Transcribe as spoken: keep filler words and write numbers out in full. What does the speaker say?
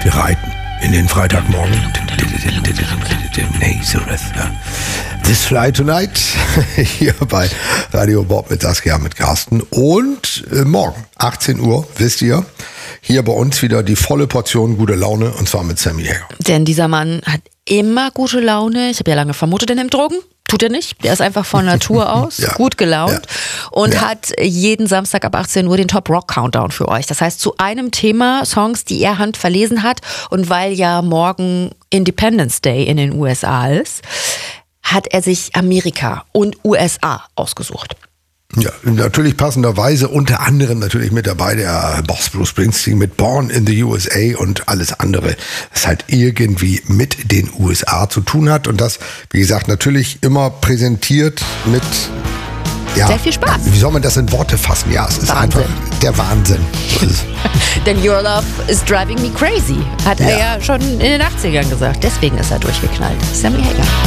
Wir reiten in den Freitagmorgen. This Fly Tonight hier bei Radio Bob mit Saskia, mit Carsten. Und äh, morgen, achtzehn Uhr, wisst ihr, hier bei uns wieder die volle Portion gute Laune, und zwar mit Sammy Hagar. Denn dieser Mann hat immer gute Laune. Ich habe ja lange vermutet, er nimmt Drogen. Tut er nicht. Der ist einfach von Natur aus ja. gut gelaunt ja. und ja. hat jeden Samstag ab achtzehn Uhr den Top Rock Countdown für euch. Das heißt, zu einem Thema Songs, die er handverlesen hat, und weil ja morgen Independence Day in den U S A ist, hat er sich Amerika und U S A ausgesucht. Ja, natürlich passenderweise unter anderem natürlich mit dabei der Boss Bruce Springsteen mit Born in the U S A und alles andere, das halt irgendwie mit den U S A zu tun hat. Und das, wie gesagt, natürlich immer präsentiert mit, ja, sehr viel Spaß. Wie soll man das in Worte fassen? Ja, es ist Wahnsinn. einfach der Wahnsinn. Denn Your Love is Driving Me Crazy, hat ja. er ja schon in den achtzigern gesagt. Deswegen ist er durchgeknallt. Sammy Hagar.